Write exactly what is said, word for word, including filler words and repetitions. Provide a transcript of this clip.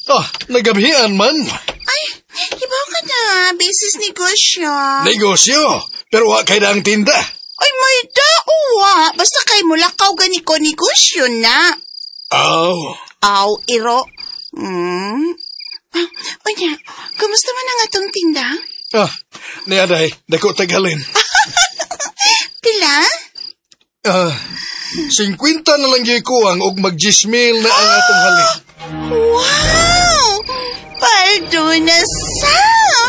Ah, nagabihan man. Ay, ibaw ka na, business negosyo. Negosyo? Pero wa kay ang tinda. Ay, may dawa. Basta kay mulakaw gani ko negosyo na. Aw. Aw, iro. Hmm. Ah, o niya, kumusta man ang atong tinda? Ah, niyaday, dako tagalin. Pila? Ah, singkwinta na lang gyud ko ang og mag-jismil na ang atong halin. Wow! Paldo na sa!